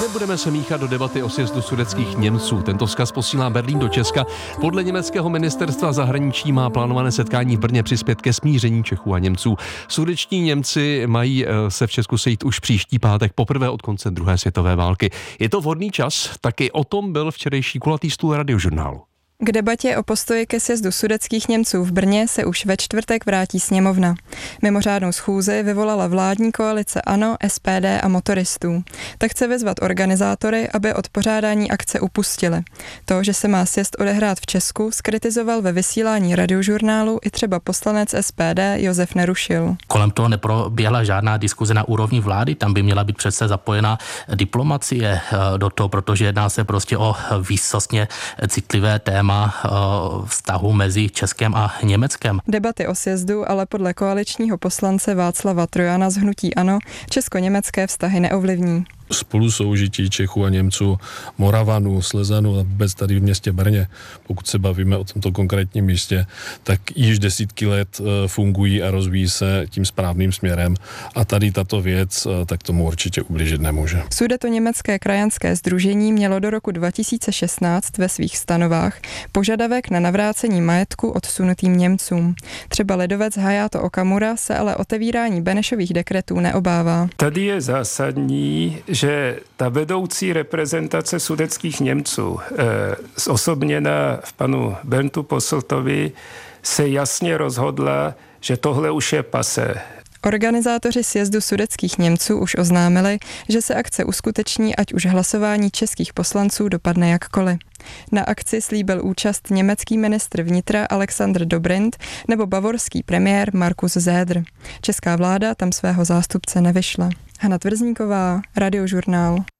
Nebudeme se míchat do debaty o sjezdu sudetských Němců. Tento vzkaz posílá Berlín do Česka. Podle německého ministerstva zahraničí má plánované setkání v Brně přispět ke smíření Čechů a Němců. Sudeční Němci mají se v Česku sejít už příští pátek, poprvé od konce druhé světové války. Je to vhodný čas? Taky o tom byl včerejší kulatý stůl Radiožurnálu. K debatě o postoji ke sjezdu sudetských Němců v Brně se už ve čtvrtek vrátí sněmovna. Mimořádnou schůzi vyvolala vládní koalice ANO, SPD a motoristů. Tak chce vyzvat organizátory, aby od pořádání akce upustili. To, že se má sjezd odehrát v Česku, zkritizoval ve vysílání Radiožurnálu i třeba poslanec SPD Josef Nerušil. Kolem toho neproběhla žádná diskuze na úrovni vlády, tam by měla být přece zapojena diplomacie do toho, protože jedná se prostě o výsostně citlivé téma vztahu mezi Českem a Německem. Debaty o sjezdu ale podle koaličního poslance Václava Trojana z hnutí ANO česko-německé vztahy neovlivní. Spolusoužití Čechů a Němců, Moravanů, Slezanů a vůbec tady v městě Brně, pokud se bavíme o tomto konkrétním místě, tak již desítky let fungují a rozvíjí se tím správným směrem a tady tato věc tak tomu určitě ublížit nemůže. Sudetoněmecké krajanské sdružení mělo do roku 2016 ve svých stanovách požadavek na navrácení majetku odsunutým Němcům. Třeba lidovec Hayato Okamura se ale otevírání Benešových dekretů neobává. Tady je zásadní, že ta vedoucí reprezentace sudetských Němců, zosobněna v panu Berntu Posseltovi, se jasně rozhodla, že tohle už je pase. Organizátoři sjezdu sudetských Němců už oznámili, že se akce uskuteční, ať už hlasování českých poslanců dopadne jakkoliv. Na akci slíbil účast německý ministr vnitra Alexander Dobrindt nebo bavorský premiér Markus Söder. Česká vláda tam svého zástupce nevyšla. Hana Tvrzníková, Radiožurnál.